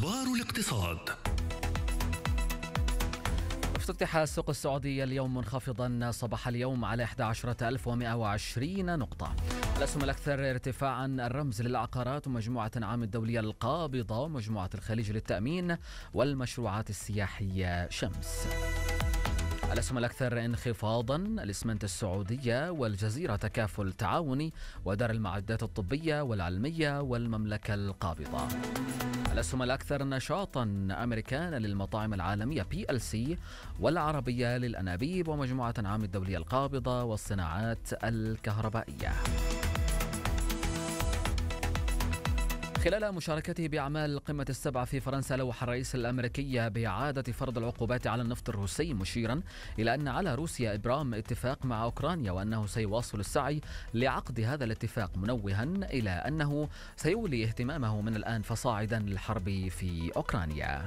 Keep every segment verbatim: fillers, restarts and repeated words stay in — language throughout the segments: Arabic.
أخبار الاقتصاد. افتتح السوق السعودي اليوم منخفضا صباح اليوم على إحدى عشرة ألف ومئة وعشرين نقطة. الأسهم الأكثر ارتفاعا الرمز للعقارات ومجموعة عام الدولية القابضة ومجموعة الخليج للتأمين والمشروعات السياحية شمس. الأسهم الأكثر انخفاضا الإسمنت السعودية والجزيرة تكافل تعاوني ودار المعدات الطبية والعلمية والمملكة القابضة. الأسهم الأكثر نشاطا أمريكان للمطاعم العالمية بي إل سي والعربية للأنابيب ومجموعة عام الدولية القابضة والصناعات الكهربائية. خلال مشاركته بأعمال قمة السبعة في فرنسا لوح الرئيس الأمريكي بإعادة فرض العقوبات على النفط الروسي، مشيرا إلى أن على روسيا إبرام اتفاق مع أوكرانيا وأنه سيواصل السعي لعقد هذا الاتفاق، منوها إلى أنه سيولي اهتمامه من الآن فصاعدا للحرب في أوكرانيا.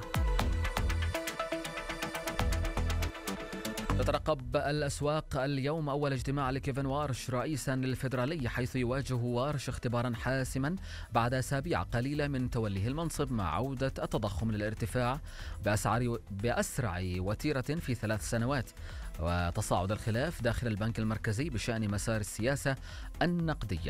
تترقب الأسواق اليوم أول اجتماع لكيفن وارش رئيسا للفيدرالي، حيث يواجه وارش اختبارا حاسما بعد أسابيع قليلة من توليه المنصب مع عودة التضخم للارتفاع بأسعار بأسرع وتيرة في ثلاث سنوات وتصاعد الخلاف داخل البنك المركزي بشأن مسار السياسة النقدية.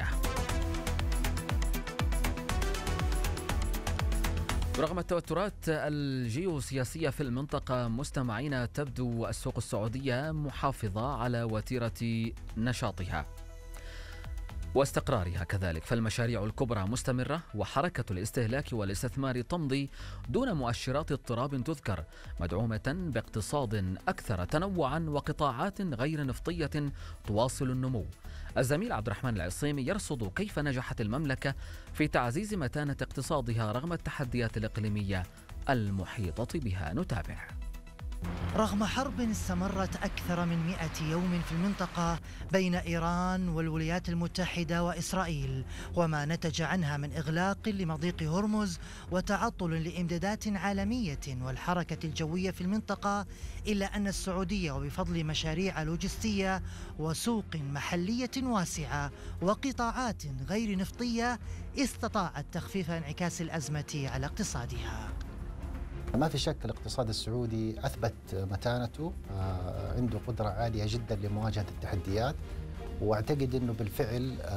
رغم التوترات الجيوسياسية في المنطقة مستمعين، تبدو السوق السعودية محافظة على وتيرة نشاطها واستقرارها كذلك، فالمشاريع الكبرى مستمرة وحركة الاستهلاك والاستثمار تمضي دون مؤشرات اضطراب تذكر، مدعومة باقتصاد أكثر تنوعا وقطاعات غير نفطية تواصل النمو. الزميل عبد الرحمن العصيمي يرصد كيف نجحت المملكة في تعزيز متانة اقتصادها رغم التحديات الإقليمية المحيطة بها. نتابع. رغم حرب استمرت أكثر من مئة يوم في المنطقة بين إيران والولايات المتحدة وإسرائيل، وما نتج عنها من إغلاق لمضيق هرمز وتعطل لإمدادات عالمية والحركة الجوية في المنطقة، إلا أن السعودية وبفضل مشاريع لوجستية وسوق محلية واسعة وقطاعات غير نفطية استطاعت تخفيف انعكاس الأزمة على اقتصادها. ما في شك الاقتصاد السعودي أثبت متانته، عنده قدرة عالية جدا لمواجهة التحديات، وأعتقد أنه بالفعل